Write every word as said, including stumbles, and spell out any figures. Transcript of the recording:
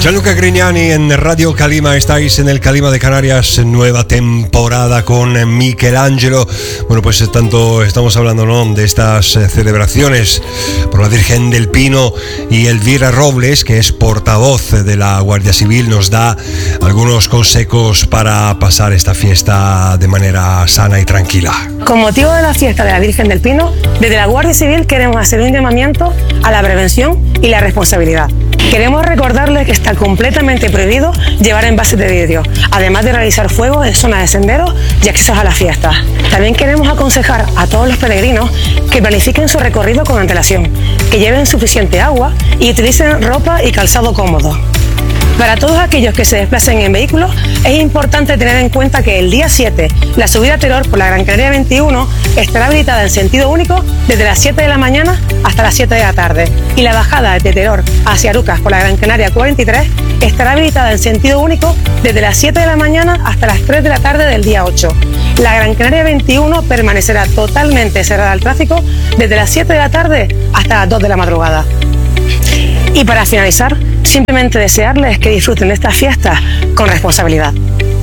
Gianluca Grignani en Radio Calima. Estáis en el Calima de Canarias, nueva temporada con Michelangelo. Bueno, pues tanto estamos hablando, ¿no?, de estas celebraciones por la Virgen del Pino, y Elvira Robles, que es portavoz de la Guardia Civil, nos da algunos consejos para pasar esta fiesta de manera sana y tranquila. Con motivo de la fiesta de la Virgen del Pino, desde la Guardia Civil queremos hacer un llamamiento a la prevención y la responsabilidad. Queremos recordarles que está completamente prohibido llevar envases de vidrio, además de realizar fuegos en zonas de senderos y accesos a las fiestas. También queremos aconsejar a todos los peregrinos que planifiquen su recorrido con antelación, que lleven suficiente agua y utilicen ropa y calzado cómodo. Para todos aquellos que se desplacen en vehículos, es importante tener en cuenta que el día siete, la subida a Teror por la Gran Canaria veintiuno estará habilitada en sentido único desde las siete de la mañana hasta las siete de la tarde, y la bajada de Teror hacia Arucas por la Gran Canaria cuarenta y tres estará habilitada en sentido único desde las siete de la mañana hasta las tres de la tarde del día ocho. La Gran Canaria veintiuno permanecerá totalmente cerrada al tráfico desde las siete de la tarde hasta las dos de la madrugada. Y para finalizar, simplemente desearles que disfruten de estas fiestas con responsabilidad.